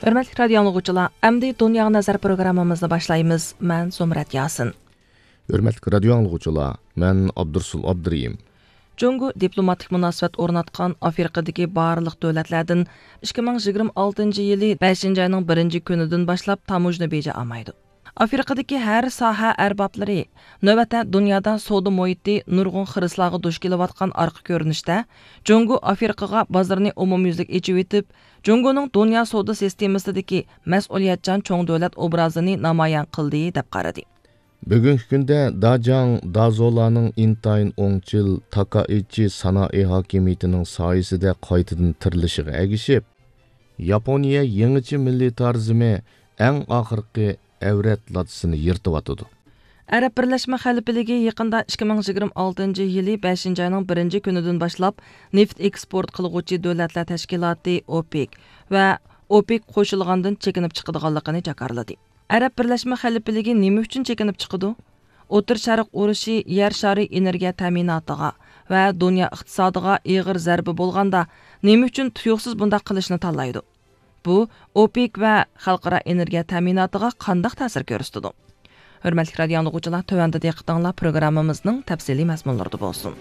Hörmətli radio dinləyicilər, əmdi Dünya Nəzər proqramımızı başlayırıq. Mən Zumrat Yasin. Hörmətli radio dinləyicilər, mən Abdursul Abduriyim. Cungo diplomatik münasibət ornatqan Afrikadakı barlıq dövlətlərdən 2026 yılı 5 ayının 1 günüdən başlap tamujni beja almaydı. Afrikadakı hər sahə ərbabları növbətdə dünyada savdo muhiti nurgun xirislağı duş kelayotgan arqa görünüşdə Cungo Afrikaga bazarını umumyüzlük echib etib, Cungo'nun dünya savdo sistemasidagi mas'uliyatchan cho'ng davlat obrazini namoyon qildi deb qaradi. Bugungi kunda Dajang Dazolaning intayin o'ngchil Takaichi sanoat hokimiyatining soyasida qaytadan tirilishiga ergishib, Yaponiya yangicha milliy tarzimi eng oxirgi avrat latsini yirtib Arab Birleşme Xalifaligi yaqında 2026 yılı 5 ayının 1 günüdən başlap neft eksport qilguvchi davlatlar tashkiloti OPEC va OPEC qo'shilgandan chekinib chiqadiganligini jakarladi. Arab Birleşme Xalifaligi nima uchun chekinib chiqdi? O'tir Sharq urushi yer shari energiya ta'minotiga va dunyo iqtisodiga og'ir zarba bo'lganda nima uchun tuyuqsiz bunday qilishni tanlaydi? Bu OPEC va xalqaro energiya ta'minotiga qanday ta'sir ko'rsatdi? Hörmətli radio dinləyicilər, tövəndə diqqətinizlə proqramımızın təfsili məzmunları olsun.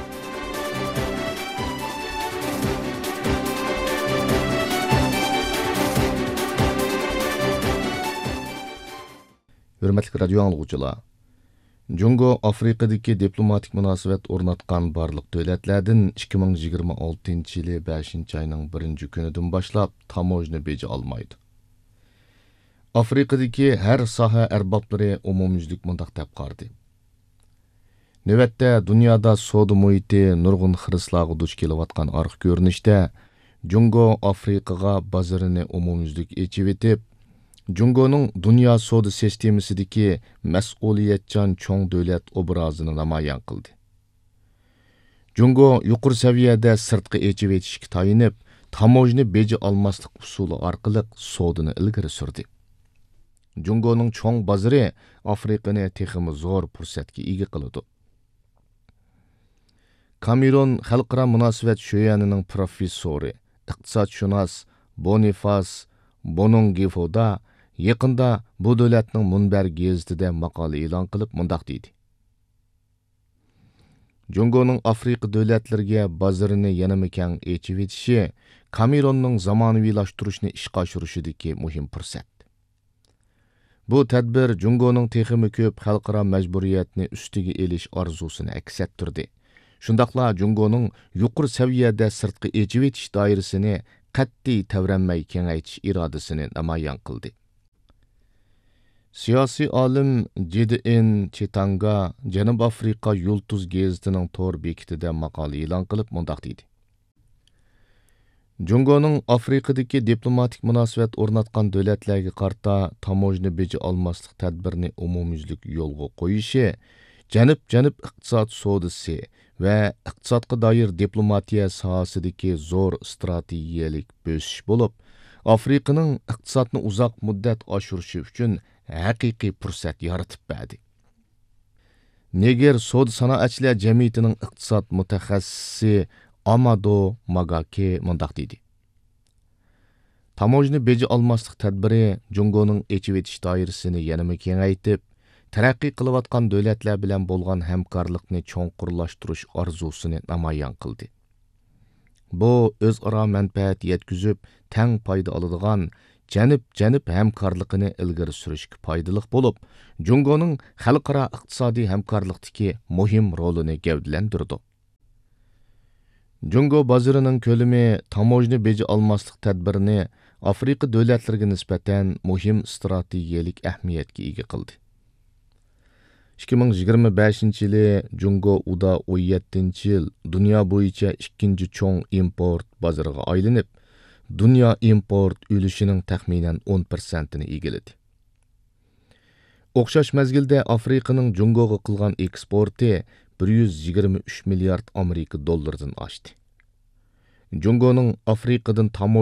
Hörmətli radio dinləyicilər, Cungo Afrikadakı diplomatik münasibət ornatqan barlıq dövlətlərdən 2026 yılı 5 ayının 1 günüdən başlap tamojni beja almaydı. Afrikadaki her saha erbapları umumyüzlük mundaq dep qardı. Növbətdə dünyada savdo muhiti nurgun xirislağı duch kelayotgan arıq görünüşdə Cungo Afrikaga bazarını umumyüzlük echib etib, Cungo'nun dünya savdo sistemasidagi mas'uliyatchan cho'ng davlat obrazini namoyon qildi. Cungo yuqori saviyada sirtqi echib etishga tayinib, tamojni beja almaslik usuli orqali savdoni ilgari surdi. Cungo'nun cho'ng bazarı Afrikani texmi zo'r fursatga ega qiladi. Kamerun xalqaro munosabat sho'yanining professori, iqtisodshunos Bonifas Bonongifoda yaqinda bu davlatning Munbar gazetida maqola e'lon qilib mundaq deydi. Cungo'nun Afrika davlatlariga bazarini yanama keng echib etishi Kamerunning zamonaviylashtirish ishga oshirishidagi muhim fursat. Bu tadbir Cungo'nun texmi ko'p xalqaro majburiyatni ustiga elish orzusini aks ettirdi. Shundaqla Cungo'nun yuqori saviyada sirtqi echib etish doirasini qat'iy tavranmay kengaytish irodasini namoyon qildi. Siyosiy olim Jedin Chitanga Janub Afrika Yulduz gazetining tor bekitida maqola e'lon qilib mundaq deydi. Cungo'nun Afrikadaki diplomatik münasibət ornatqan dövlətlərə qarta tamojni beja almaslik tədbirini umumyüzlük yolga qoyushi, Janub iqtisod savdosi və iqtisodga doir diplomatiya sohasidagi zo'r strategiyalik bösish bo'lib, Afrikaning iqtisodni uzoq muddat oshirishi uchun haqiqiy fursat yaratib berdi. Niger savdo sanoatchilar jamiyatining iqtisod mutaxassisi Amado Magake mundaq deydi. Tamojni beja almaslik tadbiri Cungo'nun echib etish doirasini yanama kengaytib, taraqqiy qilayotgan davlatlar bilan bo'lgan hamkorlikni cho'nqurlashtirish orzusini namoyon qildi. Bu o'zaro manfaat yetkazib, teng foyda oladigan janub hamkorligini ilgari surishga foydali bo'lib, Cungo'nun xalqaro iqtisodiy hamkorlikdagi muhim rolini gavdalantirdi. Cungo bazarının ko'lami tamojni beja almaslik tadbirini Afrika davlatlariga nisbatan muhim strategiyalik ahamiyatga ega qildi. 2025 yılı Cungo uda 17 yıl dünya bo'yicha ikkinchi cho'ng import bozoriga aylanib, dünya import ulushinin taxminan 10%ni egalladi. O'xshash mezgilda Afrikaning Cungo'ga qilgan eksporti 123 milliard Amerika dollaridan oshdi. Cungo'nun Afrikadan